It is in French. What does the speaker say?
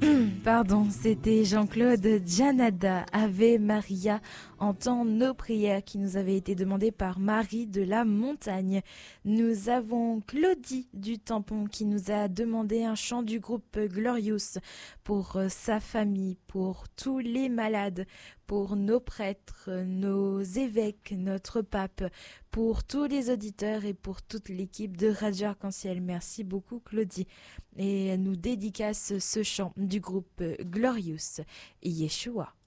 Pardon, c'était Jean-Claude Gianada, Ave Maria, entend nos prières qui nous avaient été demandées par Marie de la Montagne. Nous avons Claudie du Tampon qui nous a demandé un chant du groupe Glorious pour sa famille, pour tous les malades, pour nos prêtres, nos évêques, notre pape, pour tous les auditeurs et pour toute l'équipe de Radio Arc-en-Ciel. Merci beaucoup Claudie. Et elle nous dédicace ce chant du groupe Glorious, Yeshua.